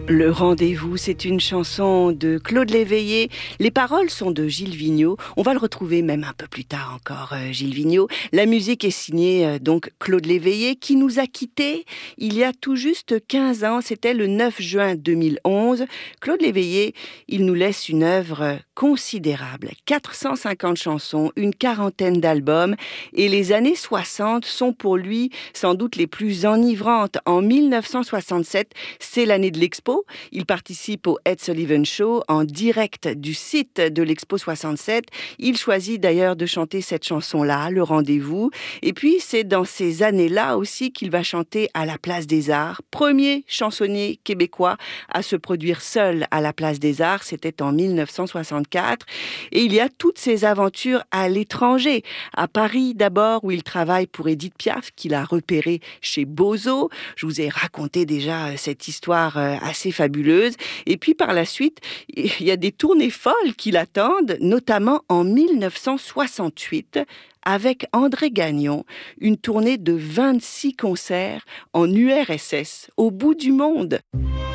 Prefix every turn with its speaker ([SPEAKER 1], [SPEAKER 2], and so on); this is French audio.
[SPEAKER 1] Le rendez-vous, c'est une chanson de Claude Léveillé. Les paroles sont de Gilles Vigneault. On va le retrouver même un peu plus tard encore, Gilles Vigneault. La musique est signée donc Claude Léveillé, qui nous a quittés il y a tout juste 15 ans. C'était le 9 juin 2011. Claude Léveillé, il nous laisse une œuvre considérable. 450 chansons, une quarantaine d'albums. Et les années 60 sont pour lui sans doute les plus enivrantes. En 1967, c'est l'année de l'Expo. Il participe au Ed Sullivan Show en direct du site de l'Expo 67. Il choisit d'ailleurs de chanter cette chanson-là, Le Rendez-vous. Et puis, c'est dans ces années-là aussi qu'il va chanter à la Place des Arts. Premier chansonnier québécois à se produire seul à la Place des Arts. C'était en 1964. Et il y a toutes ses aventures à l'étranger. À Paris d'abord, où il travaille pour Édith Piaf, qu'il a repéré chez Bozo. Je vous ai raconté déjà cette histoire assez fabuleuse. Et puis par la suite, il y a des tournées folles qui l'attendent, notamment en 1968 avec André Gagnon, une tournée de 26 concerts en URSS, au bout du monde.